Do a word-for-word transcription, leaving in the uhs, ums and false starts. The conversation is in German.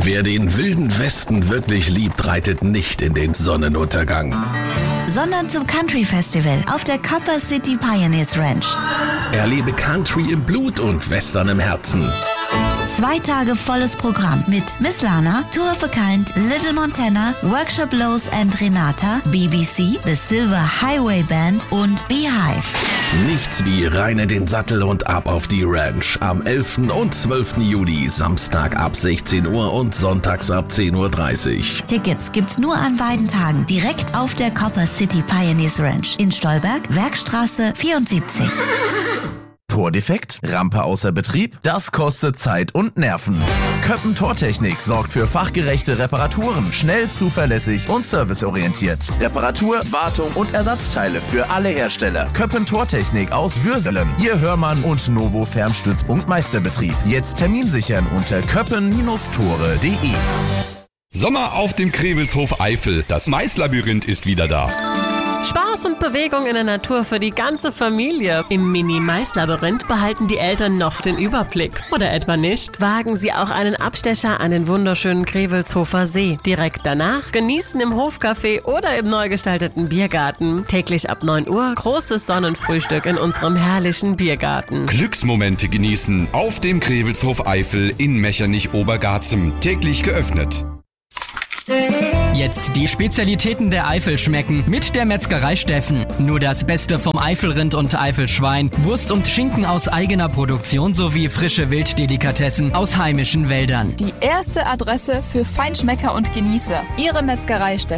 Wer den wilden Westen wirklich liebt, reitet nicht in den Sonnenuntergang, sondern zum Country Festival auf der Copper City Pioneers Ranch. Erlebe Country im Blut und Western im Herzen. Zwei Tage volles Programm mit Miss Lana, Tour of a Kind, Little Montana, Workshop Lowe's and Renata, B B C, The Silver Highway Band und Beehive. Nichts wie rein in den Sattel und ab auf die Ranch. Am elften und zwölften Juli, Samstag ab sechzehn Uhr und sonntags ab zehn Uhr dreißig. Tickets gibt's nur an beiden Tagen direkt auf der Copper City Pioneers Ranch in Stolberg, Werkstraße vierundsiebzig. Tordefekt? Rampe außer Betrieb? Das kostet Zeit und Nerven. Köppen Tortechnik sorgt für fachgerechte Reparaturen, schnell, zuverlässig und serviceorientiert. Reparatur, Wartung und Ersatzteile für alle Hersteller. Köppen Tortechnik aus Würselen. Ihr Hörmann und Novo Fernstützpunkt Meisterbetrieb. Jetzt Termin sichern unter köppen Tore punkt de. Sommer auf dem Krewelshof Eifel. Das Maislabyrinth ist wieder da. Spaß und Bewegung in der Natur für die ganze Familie. Im Mini-Mais-Labyrinth behalten die Eltern noch den Überblick. Oder etwa nicht? Wagen Sie auch einen Abstecher an den wunderschönen Krewelshofer See. Direkt danach genießen im Hofcafé oder im neu gestalteten Biergarten. Täglich ab neun Uhr großes Sonnenfrühstück in unserem herrlichen Biergarten. Glücksmomente genießen auf dem Krewelshof Eifel in Mechernich-Obergarzem. Täglich geöffnet. Jetzt die Spezialitäten der Eifel schmecken mit der Metzgerei Steffen. Nur das Beste vom Eifelrind und Eifelschwein, Wurst und Schinken aus eigener Produktion sowie frische Wilddelikatessen aus heimischen Wäldern. Die erste Adresse für Feinschmecker und Genießer. Ihre Metzgerei Steffen.